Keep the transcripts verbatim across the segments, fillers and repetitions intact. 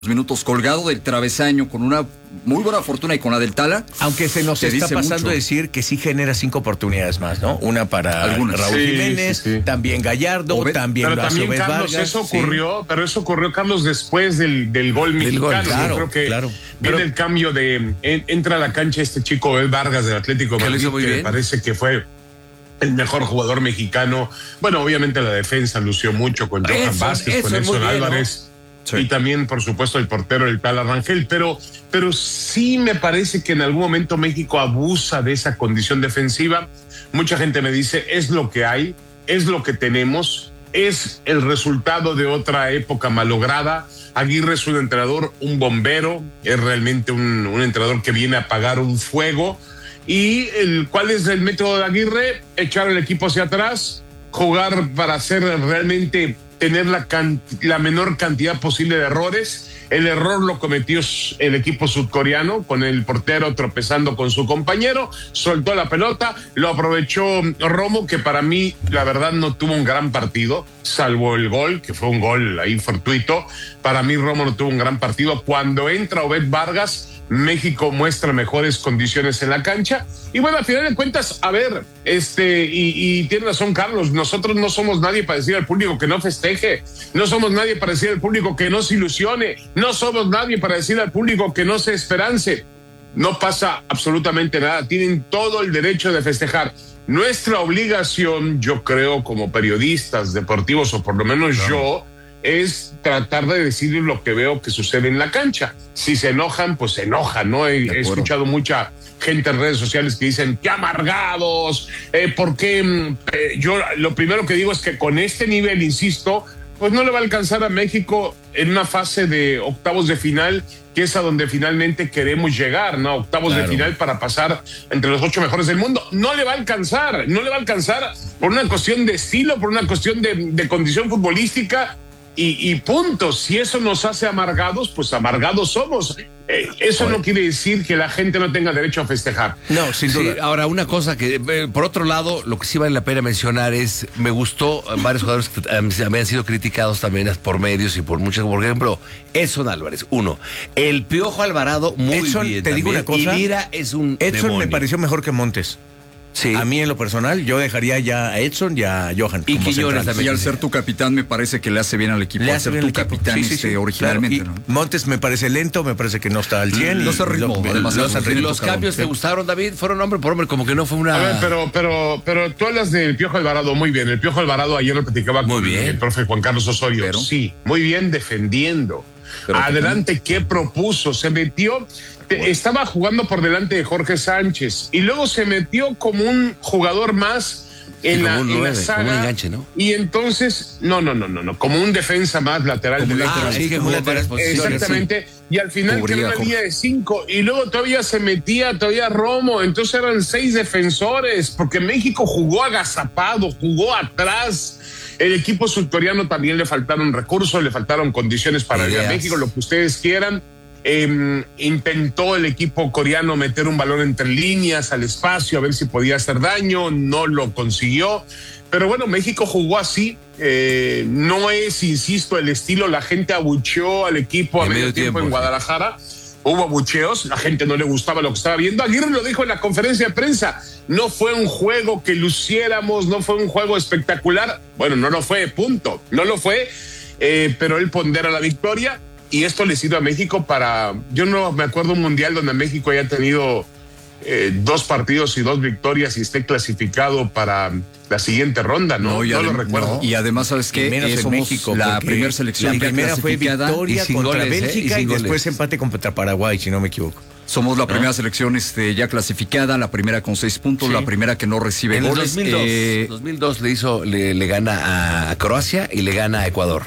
minutos colgado del travesaño con una muy buena fortuna y con la del Tala. Aunque se nos está pasando mucho. decir que sí genera cinco oportunidades más, ¿no? Una para Algunas. Raúl sí, Jiménez, sí, sí. también Gallardo, Obed, también pero lo hace también Obed Carlos, Vargas, eso ocurrió, sí. pero eso ocurrió, Carlos, después del, del gol del mexicano. Gol, claro, Yo creo que claro. viene Pero, el cambio de en, entra a la cancha este chico Obed Vargas del Atlético de Madrid, que me parece que fue el mejor jugador mexicano. Bueno, obviamente la defensa lució mucho con Johan Eso, Vázquez, eso con es muy Edson bien, Álvarez. ¿no? Sí. Y también, por supuesto, el portero, el Tala Rangel, pero, pero sí me parece que en algún momento México abusa de esa condición defensiva. Mucha gente me dice, es lo que hay, es lo que tenemos, es el resultado de otra época malograda. Aguirre es un entrenador, un bombero, es realmente un, un entrenador que viene a apagar un fuego. ¿Y el, cuál es el método de Aguirre? Echar el equipo hacia atrás, jugar para hacer realmente... tener la, can, la menor cantidad posible de errores. El error lo cometió el equipo sudcoreano con el portero tropezando con su compañero, soltó la pelota, lo aprovechó Romo, que para mí la verdad no tuvo un gran partido, salvo el gol, que fue un gol ahí fortuito. Para mí Romo no tuvo un gran partido. Cuando entra Obed Vargas, México muestra mejores condiciones en la cancha. Y bueno, al final de cuentas, a ver, este, y, y tiene razón Carlos, nosotros no somos nadie para decir al público que no festeje, no somos nadie para decir al público que no se ilusione, no somos nadie para decir al público que no se esperance. No pasa absolutamente nada, tienen todo el derecho de festejar. Nuestra obligación, yo creo, como periodistas deportivos, o por lo menos claro. yo, es tratar de decirles lo que veo que sucede en la cancha. Si se enojan, pues se enojan, ¿no? He, he escuchado mucha gente en redes sociales que dicen, ¡qué amargados! Eh, porque eh, yo lo primero que digo es que con este nivel, insisto, pues no le va a alcanzar a México en una fase de octavos de final, que es a donde finalmente queremos llegar, ¿no? Octavos claro. de final para pasar entre los ocho mejores del mundo. No le va a alcanzar, no le va a alcanzar por una cuestión de estilo, por una cuestión de, de condición futbolística. Y, y punto, si eso nos hace amargados, pues amargados somos. Eh, eso Oye. no quiere decir que la gente no tenga derecho a festejar. No, sin duda. Sí, ahora, una cosa que, eh, por otro lado, lo que sí vale la pena mencionar es, me gustó varios jugadores que eh, habían sido criticados también por medios y por muchos, por ejemplo, Edson Álvarez, uno. El Piojo Alvarado, muy Edson, bien. Te también. digo una cosa. Y Lira es un Edson demonio. me pareció mejor que Montes. Sí. A mí en lo personal, yo dejaría ya a Edson y a Johan. Y Quiñones también. Y al ser tu capitán me parece que le hace bien al equipo. Le hace bien tu capitán sí, sí, este, sí, originalmente. Claro. ¿no? Montes me parece lento, me parece que no está al cien. No está ritmo. Lo, además, los, los, los cambios te gustaron, David, fueron hombre por hombre, como que no fue una... A ver, pero, pero, pero tú hablas del Piojo Alvarado, muy bien. El Piojo Alvarado ayer lo platicaba muy con bien. el profe Juan Carlos Osorio. Pero, sí, muy bien defendiendo. Pero adelante, ¿qué propuso? Se metió... Estaba jugando por delante de Jorge Sánchez y luego se metió como un jugador más en, sí, la, en nueve, la saga. Como un enganche, ¿no? Y entonces, no, no, no, no, no, como un defensa más lateral. Como de ah, lateral. Sí, que como lateral. Exactamente. Sí. Y al final quedó una línea de cinco y luego todavía se metía todavía Romo. Entonces eran seis defensores porque México jugó agazapado, jugó atrás. El equipo sudcoreano también le faltaron recursos, le faltaron condiciones para ir a México, lo que ustedes quieran. Eh, intentó el equipo coreano meter un balón entre líneas al espacio a ver si podía hacer daño, no lo consiguió, pero bueno, México jugó así. Eh, no es, insisto, el estilo. La gente abucheó al equipo a medio, medio tiempo, tiempo en Guadalajara, hubo abucheos, la gente no le gustaba lo que estaba viendo. Aguirre lo dijo en la conferencia de prensa, no fue un juego que luciéramos, no fue un juego espectacular. Bueno, no lo fue, punto, no lo fue, eh, pero él pondera la victoria. Y esto le sirve a México para... Yo no me acuerdo un mundial donde México haya tenido eh, dos partidos y dos victorias y esté clasificado para la siguiente ronda, ¿no? No, no lo recuerdo. No. Y además, ¿sabes qué? Eh, somos México, la primera selección. La primera fue victoria contra goles, Bélgica eh, y, y después empate contra Paraguay, si no me equivoco. Somos la ¿no? primera selección este, ya clasificada, la primera con seis puntos, sí. la primera que no recibe en goles. En eh, dos mil dos le hizo, le, le gana a Croacia y le gana a Ecuador.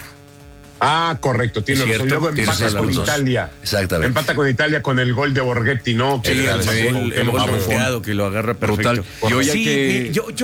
Ah, correcto, tiene razón. Luego empata con Italia. Exactamente. Empata con Italia con el gol de Borghetti, ¿no? Sí, el, el, el, el gol volteado que lo agarra perfecto. Y hoy sí, que... yo, yo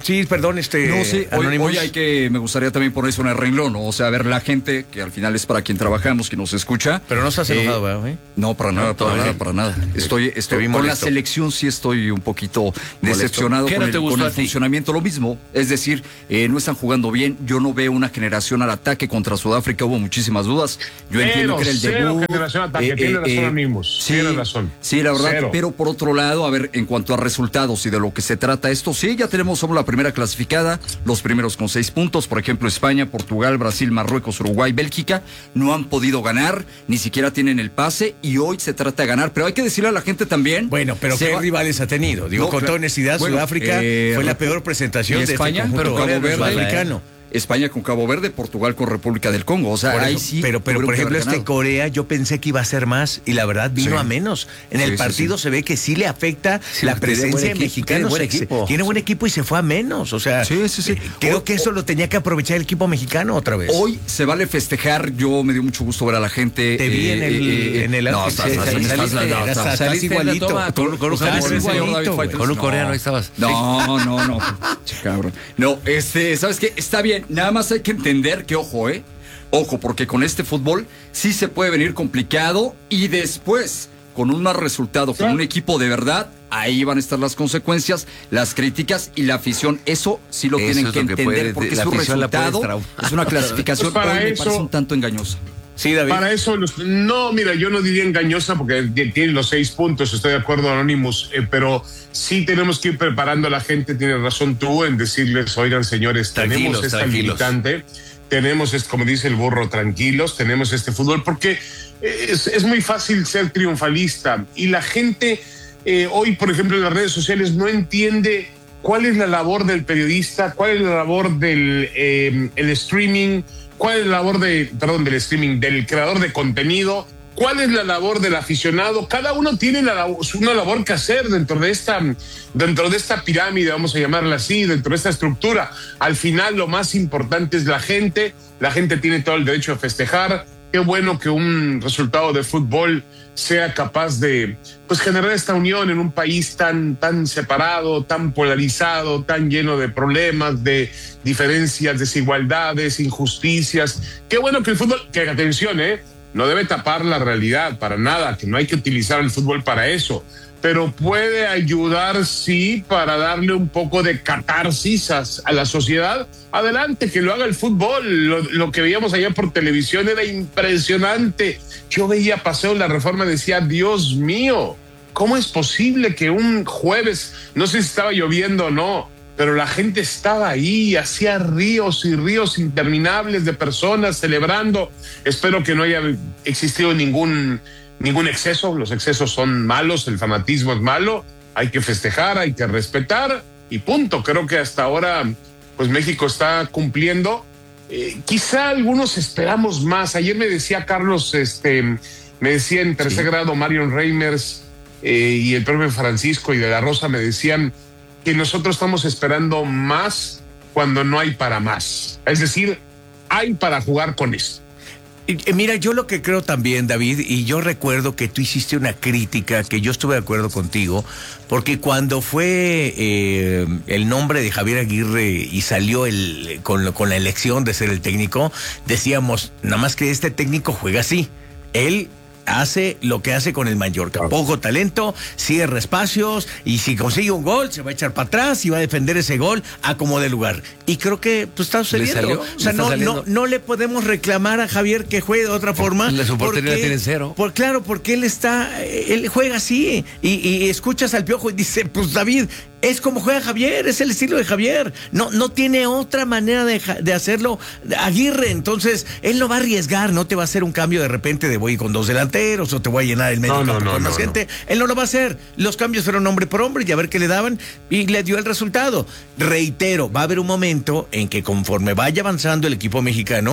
Sí, perdón, este. No, sí, hoy, hoy hay que, me gustaría también ponerse un renglón, ¿no? O sea, a ver, la gente, que al final es para quien trabajamos, que nos escucha. Pero no estás enojado, eh, ¿verdad? No, para nada, No, para todavía. nada, para nada. Estoy, estoy con molesto. la selección sí estoy un poquito decepcionado ¿Qué con no el, te gustó con el a ti? funcionamiento. Lo mismo, es decir, eh, no están jugando bien. Yo no veo una generación al ataque contra Sudáfrica, hubo muchísimas dudas. Yo Cero, entiendo que era el cero debut. generación al ataque, tiene razón, amigos, Sí, tiene razón. Sí, la verdad, Cero. pero por otro lado, a ver, en cuanto a resultados y de lo que se trata esto, sí, ya tenemos, somos la primera clasificada, los primeros con seis puntos, por ejemplo, España, Portugal, Brasil, Marruecos, Uruguay, Bélgica, no han podido ganar, ni siquiera tienen el pase, y hoy se trata de ganar, pero hay que decirle a la gente también. Bueno, pero ¿qué va... rivales ha tenido? Digo, No, con pero, toda honestidad, bueno, Sudáfrica eh, fue la peor presentación y de España, este pero conjunto Cabo Verde, sudafricano. España con Cabo Verde, Portugal con República del Congo. O sea, Por ahí eso, sí. pero, pero por tuvieron que ejemplo, haber este ganado. Corea, yo pensé que iba a ser más y la verdad vino Sí. a menos. En Sí, el sí, partido sí. se ve que sí le afecta Sí, la tiene buen presencia de equipo, mexicanos. tiene buen Ex- equipo. Tiene buen equipo y se fue a menos. O sea, Sí, sí, sí. eh, creo O- que eso o- lo tenía que aprovechar el equipo mexicano otra vez. Hoy se vale festejar. Yo me dio mucho gusto ver a la gente. Te vi eh, en el- eh, en el No, outfit. estás, Sí, estás, sí, estás, saliste, no, eras- estás- estás Saliste en la igualito. toma con, con un Estás japonés, igualito, señor David güey. Faitelson. con un No. coreano, ahí estabas. No, no, no. Che, cabrón. No, este, ¿sabes qué? Está bien. Nada más hay que entender que, ojo, ¿eh? Ojo, porque con este fútbol sí se puede venir complicado y después, con un mal resultado, con un equipo de verdad, ahí van a estar las consecuencias, las críticas y la afición. Eso sí lo Eso tienen es que lo que entender puede- porque la es un afición la puedes resultado, traumar. es una clasificación. Pues para Hoy me eso- parece un tanto engañosa. Sí, David. Para eso, los- no, mira, yo no diría engañosa porque tiene los seis puntos, estoy de acuerdo, Anonymous, eh, pero sí tenemos que ir preparando a la gente, tienes razón tú en decirles, oigan, señores, Tranquilos, tenemos esta tranquilos. limitante, tenemos, es, como dice el burro, tranquilos, tenemos este fútbol, porque es, es muy fácil ser triunfalista y la gente eh, hoy, por ejemplo, en las redes sociales no entiende cuál es la labor del periodista, cuál es la labor del eh, el streaming, cuál es la labor de, perdón, del streaming, del creador de contenido, cuál es la labor del aficionado. Cada uno tiene la, labor- una labor que hacer dentro de esta, dentro de esta pirámide, vamos a llamarla así, dentro de esta estructura. Al final, lo más importante es la gente. La gente tiene todo el derecho a festejar. Qué bueno que un resultado de fútbol sea capaz de, pues, generar esta unión en un país tan, tan separado, tan polarizado, tan lleno de problemas, de diferencias, desigualdades, injusticias. Qué bueno que el fútbol, que atención, eh, no debe tapar la realidad para nada, que no hay que utilizar el fútbol para eso, pero puede ayudar, sí, para darle un poco de catarsis a, a la sociedad. Adelante, que lo haga el fútbol. Lo, lo que veíamos allá por televisión era impresionante. Yo veía Paseo de la Reforma y decía, Dios mío, ¿cómo es posible que un jueves, no sé si estaba lloviendo o no, pero la gente estaba ahí, hacía ríos y ríos interminables de personas celebrando? Espero que no haya existido ningún, ningún exceso. Los excesos son malos, el fanatismo es malo, hay que festejar, hay que respetar y punto. Creo que hasta ahora, pues México está cumpliendo. Eh, quizá algunos esperamos más. Ayer me decía Carlos, este, me decía en tercer sí. grado Marion Reimers eh, y el propio Francisco y de la Rosa me decían que nosotros estamos esperando más cuando no hay para más. Es decir, hay para jugar con esto. Mira, yo lo que creo también, David, y yo recuerdo que tú hiciste una crítica, que yo estuve de acuerdo contigo, porque cuando fue eh, el nombre de Javier Aguirre y salió el con, con la elección de ser el técnico, decíamos, nada más que este técnico juega así. Él hace lo que hace con el Mallorca. Poco talento, cierra espacios y si consigue un gol se va a echar para atrás y va a defender ese gol a como de lugar. Y creo que pues, está sucediendo. ¿Le salió? O sea, ¿Le no, está no, no le podemos reclamar a Javier que juegue de otra forma. La su portería la tiene cero. Por, claro, porque él está, él juega así y, y escuchas al Piojo y dice, pues David, es como juega Javier, es el estilo de Javier. No, no tiene otra manera de, de hacerlo Aguirre. Entonces, él no va a arriesgar, no te va a hacer un cambio de repente de voy con dos delanteros o te voy a llenar el medio no, campo no, con no, más no, gente. No. Él no lo va a hacer. Los cambios fueron hombre por hombre y a ver qué le daban y le dio el resultado. Reitero, va a haber un momento en que conforme vaya avanzando el equipo mexicano,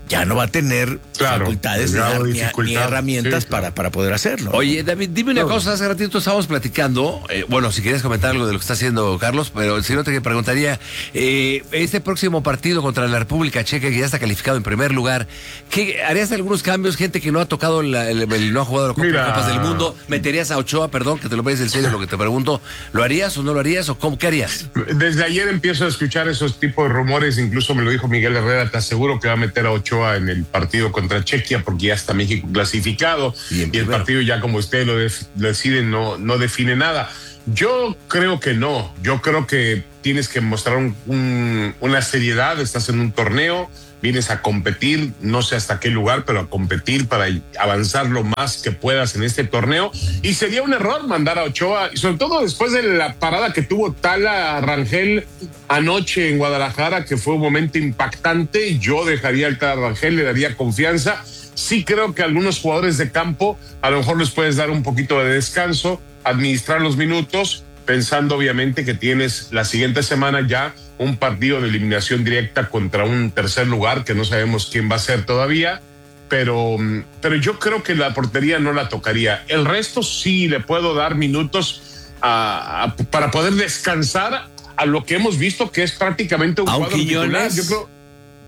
ya no va a tener Claro, facultades el ni, grado de ni- dificultad. ni herramientas Sí, claro. para, para poder hacerlo. Oye, David, dime una cosa, hace ratito estábamos platicando, eh, bueno, si quieres comentar algo de lo que está haciendo Carlos, pero si no te preguntaría, eh, este próximo partido contra la República Checa, que ya está calificado en primer lugar, ¿qué, ¿harías algunos cambios, gente que no ha tocado, la, el, el- no ha jugado la Copa Mira. Copas del Mundo? ¿Meterías a Ochoa, perdón, que te lo veis en serio lo que te pregunto? ¿Lo harías o no lo harías o cómo, qué harías? Desde ayer empiezo a escuchar esos tipos de rumores, incluso me lo dijo Miguel Herrera, te aseguro que va a meter a Ochoa en el partido contra Chequia porque ya está México clasificado Y y, en el primero. partido ya como ustedes lo, def- lo deciden no, no define nada. Yo creo que no, yo creo que tienes que mostrar un- un- una seriedad, estás en un torneo, vienes a competir, no sé hasta qué lugar, pero a competir para avanzar lo más que puedas en este torneo. Y sería un error mandar a Ochoa, y sobre todo después de la parada que tuvo Tala Rangel anoche en Guadalajara, que fue un momento impactante. Yo dejaría al Tala Rangel, le daría confianza. Sí creo que a algunos jugadores de campo a lo mejor les puedes dar un poquito de descanso, administrar los minutos, pensando obviamente que tienes la siguiente semana ya un partido de eliminación directa contra un tercer lugar que no sabemos quién va a ser todavía, pero, pero yo creo que la portería no la tocaría. El resto sí le puedo dar minutos a, a, para poder descansar a lo que hemos visto que es prácticamente un ¿A un cuadro titular. Quiñones? Yo creo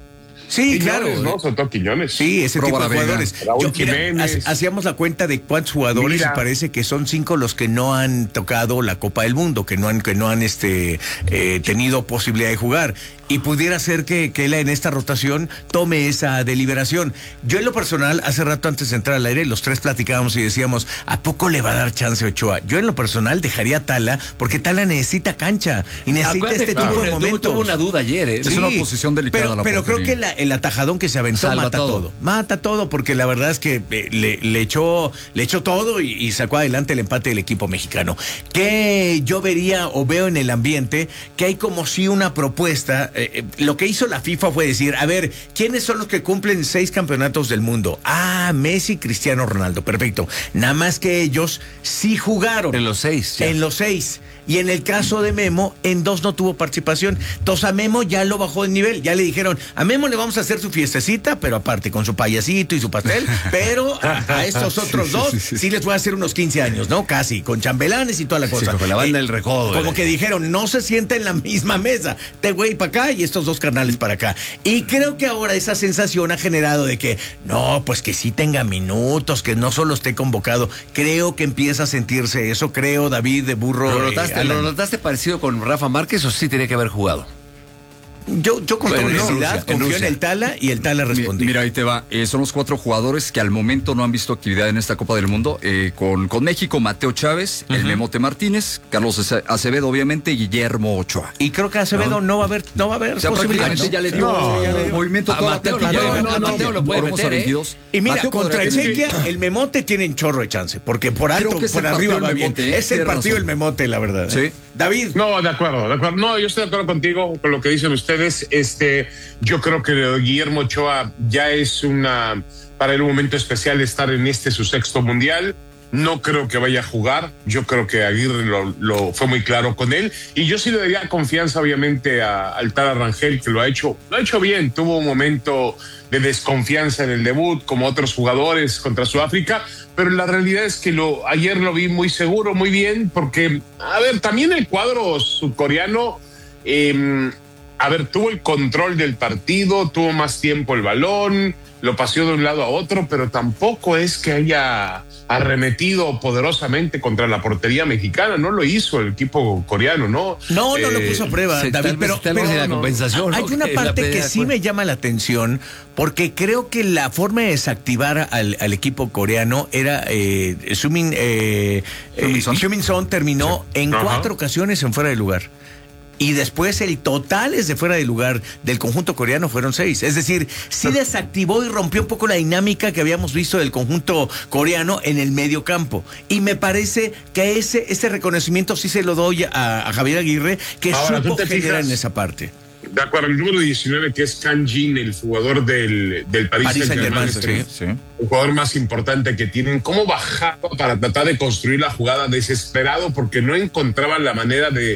Sí, Quiñones, claro. ¿no? Sobre todo Quiñones. Sí, ese tipo de Proba la Vega. jugadores. Raúl Yo, mira, Jiménez. ha- hacíamos la cuenta de cuántos jugadores Mira. y parece que son cinco los que no han tocado la Copa del Mundo, que no han, que no han este, eh, tenido posibilidad de jugar. Y pudiera ser que, que él en esta rotación tome esa deliberación. Yo en lo personal, hace rato antes de entrar al aire, los tres platicábamos y decíamos, ¿a poco le va a dar chance a Ochoa? Yo en lo personal dejaría a Tala, porque Tala necesita cancha y necesita Acuérdate, este tuvo- tipo de tuvo- momentos. Tuvo una duda ayer, ¿eh? Es una posición delicada Pero, la pero creo portería. que la- el atajadón que se aventó Salva mata todo. todo. Mata todo, porque la verdad es que eh, le, le echó, le echó todo y, y sacó adelante el empate del equipo mexicano. Que yo vería o veo en el ambiente que hay como si una propuesta. eh, eh, lo que hizo la FIFA fue decir, a ver, ¿quiénes son los que cumplen seis campeonatos del mundo? Ah, Messi, Cristiano Ronaldo, perfecto. Nada más que ellos sí jugaron. En los seis, ya. En los seis. Y en el caso de Memo, en dos no tuvo participación. Entonces a Memo ya lo bajó de nivel. Ya le dijeron, a Memo le vamos a hacer su fiestecita, pero aparte con su payasito y su pastel. Pero a, a estos otros dos sí les voy a hacer unos quince años, ¿no? Casi, con chambelanes y toda la Sí, cosa. con la banda del Recodo, Como ¿eh? que dijeron, no se sienta en la misma mesa. Este güey para acá y estos dos carnales para acá. Y creo que ahora esa sensación ha generado de que, no, pues que sí tenga minutos, que no solo esté convocado. Creo que empieza a sentirse eso, creo, David de Burro. ¿Lo eh, notaste, Alan. ¿Lo notaste parecido con Rafa Márquez o sí tenía que haber jugado? Yo, yo con Bueno, en honestidad Rusia, en confío en Rusia. el Tala y el Tala Mi- respondió. Mira, ahí te va. Eh, son los cuatro jugadores que al momento no han visto actividad en esta Copa del Mundo. Eh, con, con México, Mateo Chávez, el Memote Martínez, Carlos Ace- Acevedo, obviamente, y Guillermo Ochoa. Y creo que Acevedo no, va a haber, no va a haber O sea, posibilidad, prácticamente ¿no? ya le dio No, ya le dio no. movimiento A toda la Mateo lo plantilla. puede- No, no, a no, Mateo lo puede Orozco meter, ¿eh? veintidós. Y mira, Mateo contra podrá- el Chequia, el Memote tiene chorro de chance, porque por alto, Creo que es por el arriba partido va del bien. Memote, ¿eh? Es el Tiene partido del razón. Memote, la verdad. Sí. David. No, de acuerdo, de acuerdo. No, yo estoy de acuerdo contigo con lo que dicen ustedes. Este, yo creo que Guillermo Ochoa ya es una para él un momento especial estar en este su sexto mundial. No creo que vaya a jugar. Yo creo que Aguirre lo, lo fue muy claro con él. Y yo sí le daría confianza, obviamente, a, al Tala Rangel, que lo ha hecho, lo ha hecho bien. Tuvo un momento de desconfianza en el debut, como otros jugadores contra Sudáfrica. Pero la realidad es que lo, ayer lo vi muy seguro, muy bien, porque, a ver, también el cuadro sudcoreano, eh, a ver, tuvo el control del partido, tuvo más tiempo el balón, lo paseó de un lado a otro, pero tampoco es que haya arremetido poderosamente contra la portería mexicana, no lo hizo el equipo coreano, ¿no? No, no lo Eh, puso a prueba, sí, David, tal vez- pero, tal vez pero en la no. compensación, Hay ¿no? una Que la parte que pelea sí fue- me llama la atención, porque creo que la forma de desactivar al, al equipo coreano era eh, Sumin, eh, Heung-min eh, Son. Heung-min Son terminó en Ajá. cuatro ocasiones en fuera de lugar. Y después el totales de fuera de lugar del conjunto coreano fueron seis. Es decir, sí desactivó y rompió un poco la dinámica que habíamos visto del conjunto coreano en el medio campo. Y me parece que ese, ese reconocimiento sí se lo doy a, a Javier Aguirre, que Ahora, ¿tú supo te generar fijas? en esa parte. De acuerdo, el número diecinueve, que es Kang Jin, el jugador del, del Paris, Paris Saint-Germain, Saint-Germain, este, sí. Sí. el jugador más importante que tienen, cómo bajaba para tratar de construir la jugada, desesperado porque no encontraban la manera de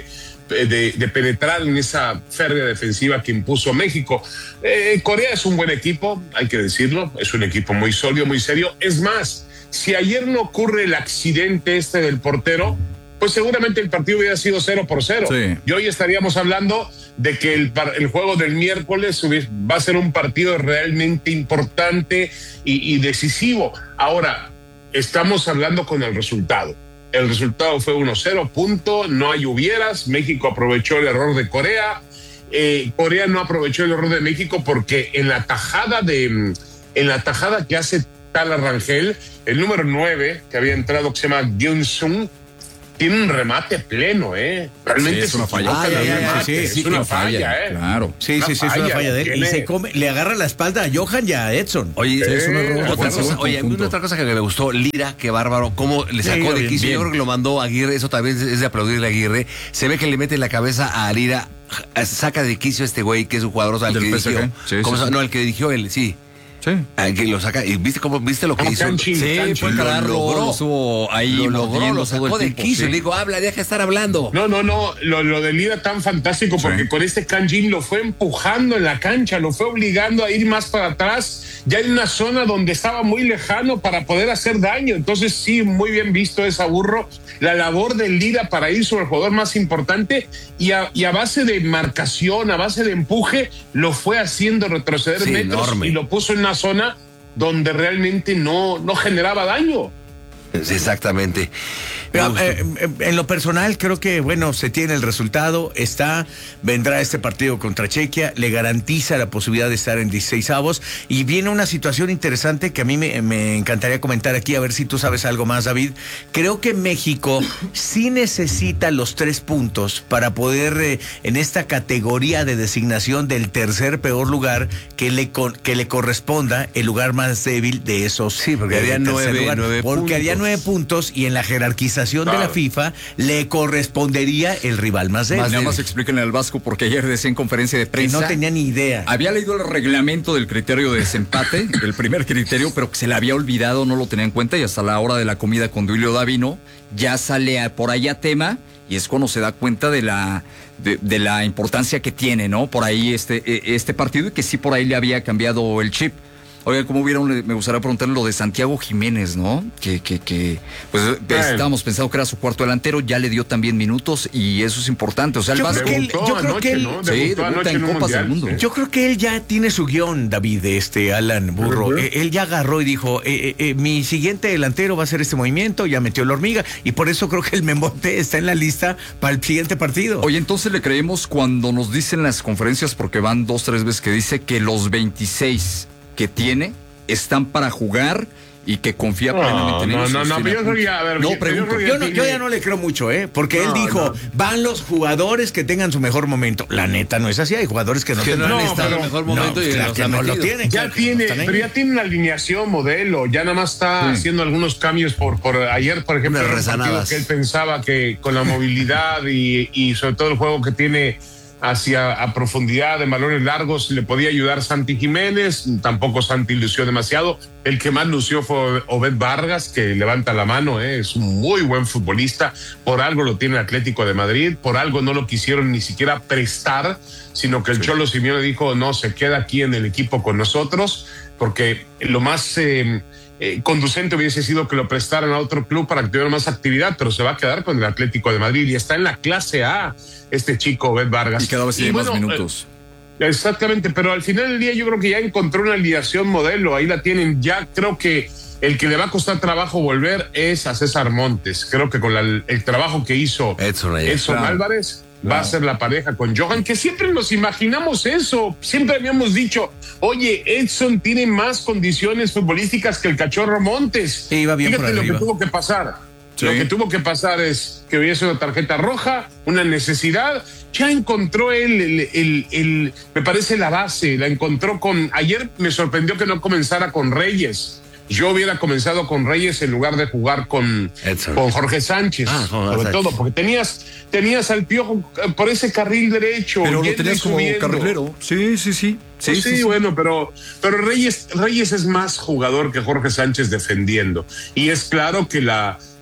de, de penetrar en esa férrea defensiva que impuso México. Eh, Corea es un buen equipo, hay que decirlo, es un equipo muy sólido, muy serio. Es más, si ayer no ocurre el accidente este del portero, pues seguramente el partido hubiera sido cero por cero. Sí. Y hoy estaríamos hablando de que el, el juego del miércoles va a ser un partido realmente importante y, y decisivo. Ahora, estamos hablando con el resultado. El resultado fue uno cero, punto, no hay hubieras. México aprovechó el error de Corea. Eh, Corea no aprovechó el error de México porque en la tajada de, en la tajada que hace Tala Rangel, el número nueve que había entrado, que se llama Gyun-sung, tiene un remate pleno, ¿eh? Realmente sí, es una falla. Ah, ya, ya, remate, sí, es sí, una una falla, falla, ¿eh? claro. Sí, Una sí, sí, es una falla, falla de él. Y tiene- se come, le agarra la espalda a Johan y a Edson. Oye, Sí, es un error. otra Defensivo cosa, oye, a mí conjunto. otra cosa que me gustó, Lira, qué bárbaro, cómo le sacó Sí, de bien, quicio. bien. Yo creo que lo mandó Aguirre, eso también es de aplaudirle a Aguirre. Se ve que le mete en la cabeza a Lira, saca de quicio a este güey que es un jugador, o sea, el Del que P S G. dirigió. Sí, ¿Cómo sí, se- sí. No, el que dirigió él, sí. Sí. Ah, que lo saca, y viste cómo, viste lo que Como hizo. Canchin, Sí, Canchin. fue Lo cargarlo, logró. estuvo ahí Lo logró, mordiendo lo todo sacó el de tiempo, quicio. sí. Le digo, habla, deja de estar hablando. No, no, no, lo, lo de Lira tan fantástico porque Sí. con este Kanjin lo fue empujando en la cancha, lo fue obligando a ir más para atrás, ya en una zona donde estaba muy lejano para poder hacer daño. Entonces sí, muy bien visto esa burro, la labor de Lira para ir sobre el jugador más importante y a, y a base de marcación, a base de empuje, lo fue haciendo retroceder Sí, metros enorme. y lo puso en una zona donde realmente no, no generaba daño. Sí, exactamente. Pero, Me eh, gustó. eh, en lo personal, creo que, bueno, se tiene el resultado, está, vendrá este partido contra Chequia, le garantiza la posibilidad de estar en dieciseisavos y viene una situación interesante que a mí me, me encantaría comentar aquí, a ver si tú sabes algo más, David. Creo que México sí necesita los tres puntos para poder, eh, en esta categoría de designación del tercer peor lugar, que le, con- que le corresponda el lugar más débil de esos. Sí, porque eh, haría tercer nueve- lugar. nueve Porque haría puntos. nueve puntos y en la jerarquización de la Claro. FIFA le correspondería el rival más débil. Nada débil. más explíquenle al Vasco porque ayer decía en conferencia de Que prensa. no tenía ni idea. Había leído el reglamento del criterio de desempate, el primer criterio, pero que se le había olvidado, no lo tenía en cuenta y hasta la hora de la comida con Duilio Davino ya sale a- por ahí a tema y es cuando se da cuenta de la de, de la importancia que tiene, ¿no? Por ahí este eh, este partido y que sí por ahí le había cambiado el chip. Oigan, ¿cómo vieron? Me gustaría preguntarle lo de Santiago Jiménez, ¿no? Que, que, que pues estábamos pensando que era su cuarto delantero, ya le dio también minutos y eso es importante. O sea, el Yo Vasco. creo que él- Debutó yo creo anoche, que él- ¿no? Sí, Debutó debuta anoche en un Copas mundial, del Mundo. sí. Yo creo que él ya tiene su guión, David, este Alan Burro. Ujú. Eh, él ya agarró y dijo, eh, eh, eh, mi siguiente delantero va a hacer este movimiento, ya metió la hormiga, y por eso creo que el Memote está en la lista para el siguiente partido. Oye, entonces le creemos cuando nos dicen las conferencias, porque van dos, tres veces que dice que los veintiséis que tiene están para jugar y que confía No, plenamente en no, ellos. no, y los no, tiene yo a creo que punto. ya, a ver, No, yo- yo pregunto. creo que Yo, no- tiene- yo ya no le creo mucho, ¿eh? Porque él No, dijo, no. van los jugadores que tengan su mejor momento. La neta no es así, hay jugadores que no, Que no tendrán- han No, estado en el pero- mejor momento no, y claro los que han no lo metido. tienen. Ya claro que no tiene, están ahí. pero ya tiene una alineación modelo, ya nada más está Sí. haciendo algunos cambios por, por ayer, por ejemplo, Unas era un partido rezanadas. que él pensaba que con la movilidad y, y sobre todo el juego que tiene hacia a profundidad en balones largos le podía ayudar Santi Jiménez, tampoco Santi lució demasiado, el que más lució fue Obed Vargas, que levanta la mano, ¿eh? Es un muy buen futbolista, por algo lo tiene el Atlético de Madrid, por algo no lo quisieron ni siquiera prestar, sino que el Cholo Simeone dijo, no, se queda aquí en el equipo con nosotros, porque lo más eh, eh, conducente hubiese sido que lo prestaran a otro club para que tuviera más actividad, pero se va a quedar con el Atlético de Madrid y está en la clase A este chico Obed Vargas. Y cada vez tiene más bueno, minutos. eh, Exactamente, pero al final del día yo creo que ya encontró una alineación modelo, ahí la tienen, ya creo que el que le va a costar trabajo volver es a César Montes, creo que con la- el trabajo que hizo Edson ayer. Edson Claro. Álvarez va Claro. a ser la pareja con Johan, que siempre nos imaginamos eso, siempre habíamos dicho, oye, Edson tiene más condiciones futbolísticas que el Cachorro Montes. Sí, iba bien Fíjate por lo arriba. que tuvo que pasar. Sí. Lo que tuvo que pasar es que hubiese una tarjeta roja, una necesidad. Ya encontró él, el, el, el- me parece la base, la encontró con. Ayer me sorprendió que no comenzara con Reyes. Yo hubiera comenzado con Reyes en lugar de jugar con, Edson. con Jorge Sánchez, Ah, con Jorge sobre Sánchez. todo, porque tenías, tenías al Piojo eh, por ese carril derecho. Pero lo yendo y tenías como subiendo. carrilero. Sí, sí, sí. Sí, Pues sí, sí, sí. bueno, pero, pero Reyes, Reyes es más jugador que Jorge Sánchez defendiendo. Y es claro que la,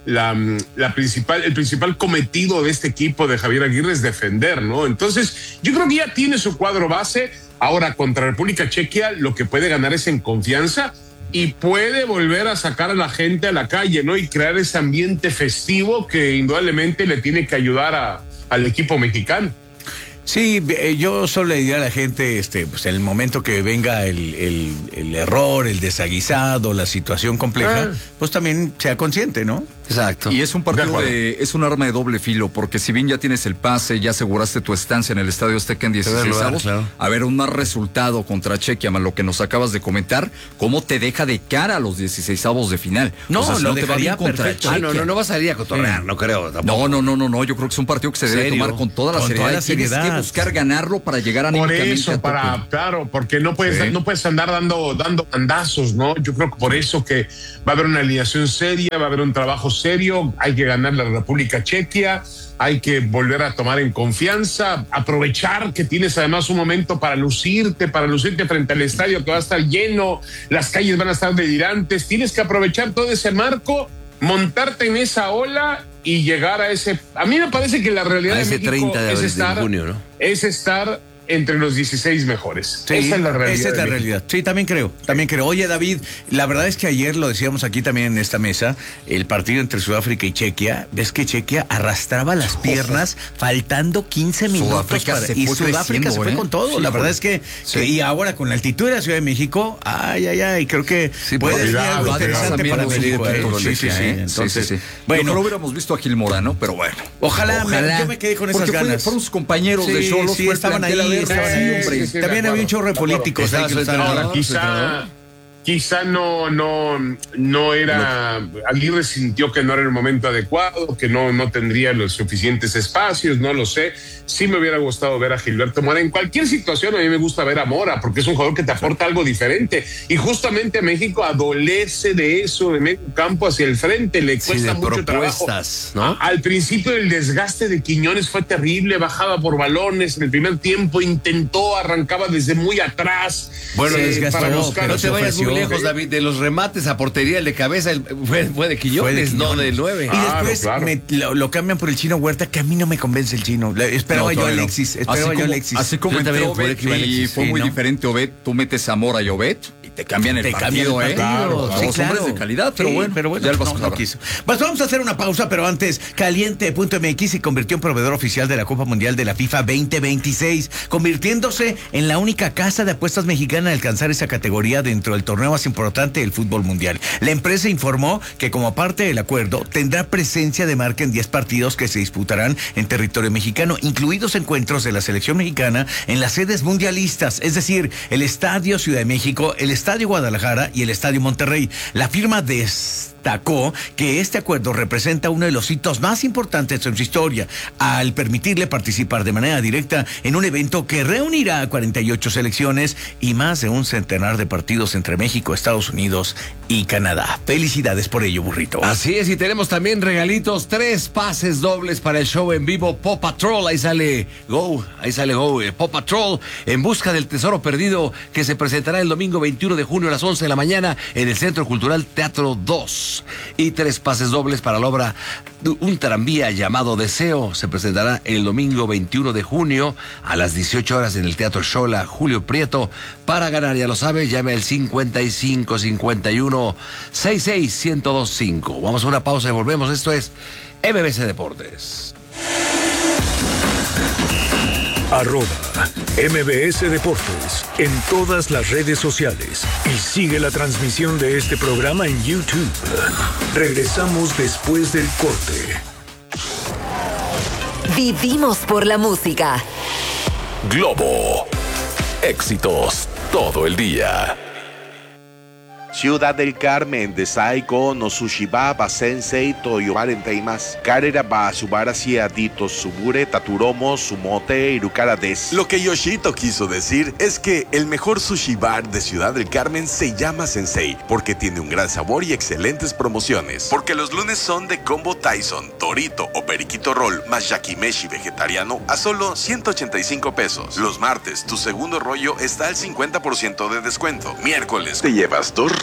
la, la principal, el principal cometido de este equipo de Javier Aguirre es defender, ¿no? Entonces, yo creo que ya tiene su cuadro base. Ahora, contra República Chequia, lo que puede ganar es en confianza y puede volver a sacar a la gente a la calle, ¿no? Y crear ese ambiente festivo que indudablemente le tiene que ayudar a, al equipo mexicano. Sí, yo solo le diría a la gente, este, pues en el momento que venga el, el, el error, el desaguisado, la situación compleja, ah. pues también sea consciente, ¿no? Exacto. Y es un partido de, de, es un arma de doble filo, porque si bien ya tienes el pase, ya aseguraste tu estancia en el Estadio Azteca en dieciseisavos, claro. A ver, un más resultado contra Chequia, más lo que nos acabas de comentar, ¿cómo te deja de cara a los dieciseisavos de final? No, o sea, si lo no te va bien contra Chequia. Ah, no, no, no va a salir a cotorrear, sí. no creo. Tampoco. No, no, no, no, no, yo creo que es un partido que se debe ¿Serio? tomar con toda la con seriedad. Toda la seriedad. Tienes que buscar ganarlo para llegar a Por eso, para, claro, porque no puedes, sí. no puedes andar dando, dando bandazos, ¿no? Yo creo que por eso que va a haber una alineación seria, va a haber un trabajo serio, hay que ganar la República Chequia, hay que volver a tomar en confianza, aprovechar que tienes además un momento para lucirte, para lucirte frente al estadio que va a estar lleno, las calles van a estar delirantes, tienes que aprovechar todo ese marco, montarte en esa ola y llegar a ese... A mí me parece que la realidad a de ese México treinta de, es, estar, de junio, ¿no? es estar entre los dieciséis mejores. Sí, esa es la realidad. Esa es la realidad. Sí, también creo, también creo. Oye, David, la verdad es que ayer lo decíamos aquí también en esta mesa, el partido entre Sudáfrica y Chequia, ves que Chequia arrastraba las piernas faltando quince minutos Sudáfrica para, se y fue Sudáfrica se fue ¿eh? con todo. Sí, la verdad es que, sí. que y ahora con la altitud de la Ciudad de México, ay, ay, ay, creo que sí, puede ser cuidado, algo interesante para México. México. Sí, sí, sí. Entonces, sí, sí, sí. bueno, no lo hubiéramos visto a Gil Morano, pero bueno. Ojalá, ojalá. Me, yo me quedé con esas Porque ganas. Fue, fueron sus compañeros sí, de Xolos, sí, fue estaban ahí, ahí, estaban ahí, sí, hombre. sí, sí, También había un chorro de políticos ahí que lo estaban Ahora, quizá, quizá no, no, no era, Aguirre sintió que no era el momento adecuado, que no, no tendría los suficientes espacios, no lo sé. Sí me hubiera gustado ver a Gilberto Mora. En cualquier situación a mí me gusta ver a Mora, porque es un jugador que te aporta algo diferente. Y justamente México adolece de eso, de medio campo hacia el frente, le cuesta sí, de mucho propuestas, trabajo. ¿no? Al principio el desgaste de Quiñones fue terrible, bajaba por balones, en el primer tiempo intentó, arrancaba desde muy atrás. Bueno, eh, desgastó, para buscar No te vayas muy ofreció, lejos, David, de los remates a portería, el de cabeza el, fue, fue de Quiñones, no del nueve. Y Claro, después claro. me, lo, lo cambian por el Chino Huerta, que a mí no me convence el Chino. Le, esperaba No, yo a no. Alexis, esperaba así yo como, a Alexis. Así como Yo también entró por Obed aquí iba y Alexis, fue sí, muy ¿no? diferente Obed, tú metes a Mora y Obed y te cambian el Te partido, cambian el ¿eh? partido, Claro, sí, dos claro. hombres de calidad, pero Sí, bueno, pero bueno, ya el no, Vasco no Cabra. quiso. Pues vamos a hacer una pausa, pero antes, Caliente punto M X se convirtió en proveedor oficial de la Copa Mundial de la FIFA veinte veintiséis, convirtiéndose en la única casa de apuestas mexicana a alcanzar esa categoría dentro del torneo más importante del fútbol mundial. La empresa informó que como parte del acuerdo tendrá presencia de marca en diez partidos que se disputarán en territorio mexicano, incluidos encuentros de la selección mexicana en las sedes mundialistas, es decir, el Estadio Ciudad de México, el Estadio Guadalajara y el Estadio Monterrey. La firma destacó que este acuerdo representa uno de los hitos más importantes en su historia, al permitirle participar de manera directa en un evento que reunirá a cuarenta y ocho selecciones y más de un centenar de partidos entre México, Estados Unidos y Canadá. Felicidades por ello, burrito. Así es, y tenemos también regalitos, tres pases dobles para el show en vivo Paw Patrol. Ahí sale Go, ahí sale Go, eh, Paw Patrol en busca del tesoro perdido, que se presentará el domingo veintiuno de junio a las once de la mañana en el Centro Cultural Teatro dos. Y tres pases dobles para la obra Un tranvía llamado Deseo. Se presentará el domingo veintiuno de junio a las dieciocho horas en el Teatro Xola Julio Prieto. Para ganar, ya lo sabe, llame al cincuenta y cinco cincuenta y uno sesenta y seis ciento veinticinco. Vamos a una pausa y volvemos. Esto es M B C Deportes. Arroba M B S Deportes en todas las redes sociales y sigue la transmisión de este programa en YouTube. Regresamos después del corte. Vivimos por la música. Globo. Éxitos todo el día. Ciudad del Carmen de Saiko no Sushiba Basensei Toyobare Teimas Karera ba Subara Siadito Subure Taturomo Sumote Irukara des. Lo que Yoshito quiso decir es que el mejor sushi bar de Ciudad del Carmen se llama Sensei porque tiene un gran sabor y excelentes promociones. Porque los lunes son de combo Tyson, Torito o Periquito Roll más yakimeshi vegetariano a solo ciento ochenta y cinco pesos. Los martes tu segundo rollo está al cincuenta por ciento de descuento. Miércoles te llevas dos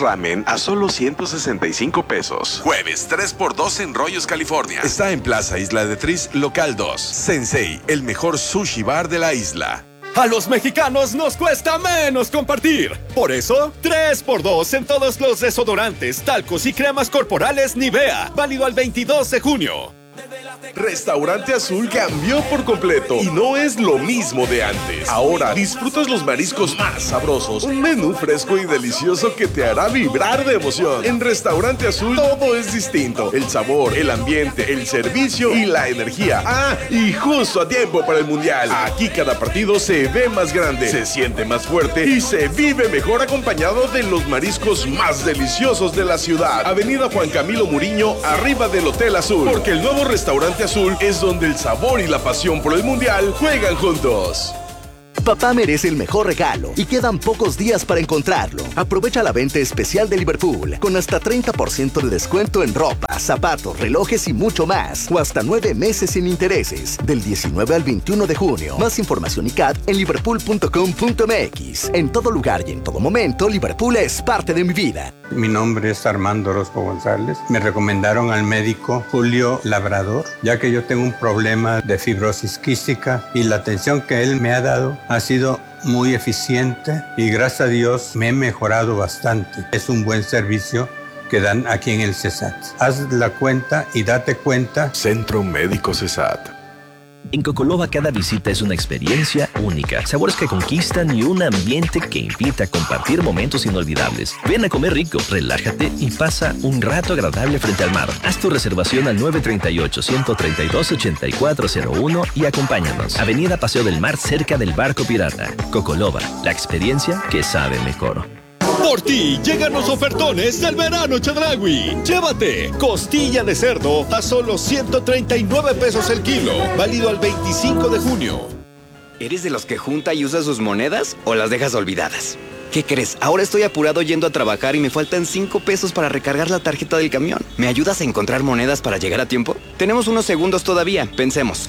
Ramen a solo ciento sesenta y cinco pesos. Jueves tres por dos en Rollos, California. Está en Plaza Isla de Tris, local dos. Sensei, el mejor sushi bar de la isla. A los mexicanos nos cuesta menos compartir. Por eso, tres por dos en todos los desodorantes, talcos y cremas corporales Nivea. Válido al veintidós de junio. Restaurante Azul cambió por completo y no es lo mismo de antes. Ahora disfrutas los mariscos más sabrosos, un menú fresco y delicioso que te hará vibrar de emoción. En Restaurante Azul todo es distinto: el sabor, el ambiente, el servicio y la energía. Ah, y justo a tiempo para el Mundial. Aquí cada partido se ve más grande, se siente más fuerte y se vive mejor acompañado de los mariscos más deliciosos de la ciudad. Avenida Juan Camilo Muriño, arriba del Hotel Azul, porque el nuevo Restaurante Azul es donde el sabor y la pasión por el Mundial juegan juntos. Papá merece el mejor regalo y quedan pocos días para encontrarlo. Aprovecha la venta especial de Liverpool con hasta treinta por ciento de descuento en ropa, zapatos, relojes y mucho más. O hasta nueve meses sin intereses. Del diecinueve al veintiuno de junio. Más información y C A D en liverpool punto com punto m x. En todo lugar y en todo momento, Liverpool es parte de mi vida. Mi nombre es Armando Orozco González. Me recomendaron al médico Julio Labrador, ya que yo tengo un problema de fibrosis quística y la atención que él me ha dado ha sido muy eficiente y gracias a Dios me he mejorado bastante. Es un buen servicio que dan aquí en el CESAT. Haz la cuenta y date cuenta. Centro Médico CESAT. En Cocoloba cada visita es una experiencia única, sabores que conquistan y un ambiente que invita a compartir momentos inolvidables. Ven a comer rico, relájate y pasa un rato agradable frente al mar. Haz tu reservación al nueve tres ocho, uno tres dos, ocho cuatro cero uno y acompáñanos. Avenida Paseo del Mar, cerca del Barco Pirata. Cocoloba, la experiencia que sabe mejor. Por ti llegan los ofertones del verano Chedraui. Llévate costilla de cerdo a solo ciento treinta y nueve pesos el kilo, válido al veinticinco de junio. ¿Eres de los que junta y usa sus monedas o las dejas olvidadas? ¿Qué crees? Ahora estoy apurado yendo a trabajar y me faltan cinco pesos para recargar la tarjeta del camión. ¿Me ayudas a encontrar monedas para llegar a tiempo? Tenemos unos segundos todavía, pensemos.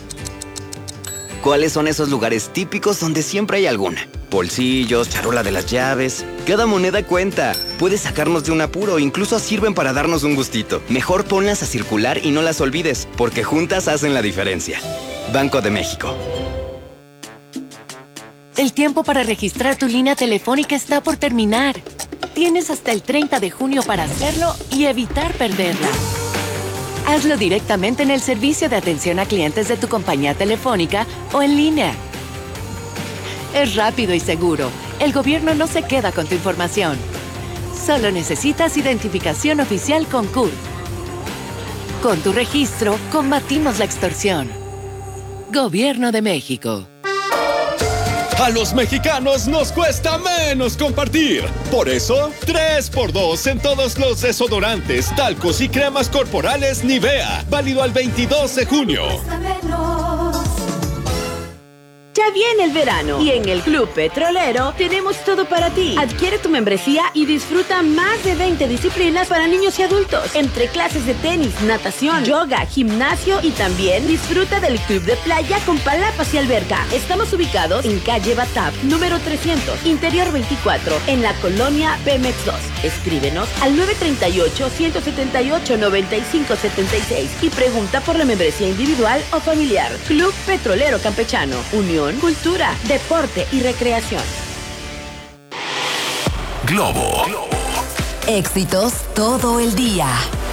¿Cuáles son esos lugares típicos donde siempre hay alguna? Bolsillos, charola de las llaves. Cada moneda cuenta. Puede sacarnos de un apuro, incluso sirven para darnos un gustito. Mejor ponlas a circular y no las olvides, porque juntas hacen la diferencia. Banco de México. El tiempo para registrar tu línea telefónica está por terminar. Tienes hasta el treinta de junio para hacerlo y evitar perderla. Hazlo directamente en el servicio de atención a clientes de tu compañía telefónica o en línea. Es rápido y seguro. El gobierno no se queda con tu información. Solo necesitas identificación oficial con C U R. Con tu registro, combatimos la extorsión. Gobierno de México. A los mexicanos nos cuesta menos compartir. Por eso, tres por dos en todos los desodorantes, talcos y cremas corporales Nivea. Válido al veintidós de junio. Ya viene el verano y en el Club Petrolero tenemos todo para ti. Adquiere tu membresía y disfruta más de veinte disciplinas para niños y adultos, entre clases de tenis, natación, yoga, gimnasio y también disfruta del club de playa con palapas y alberca. Estamos ubicados en calle Batap, número trescientos, interior veinticuatro, en la colonia Pemex dos. Escríbenos al nueve tres ocho, uno siete ocho, nueve cinco siete seis y pregunta por la membresía individual o familiar. Club Petrolero Campechano, Unión, cultura, deporte y recreación. Globo. Éxitos todo el día.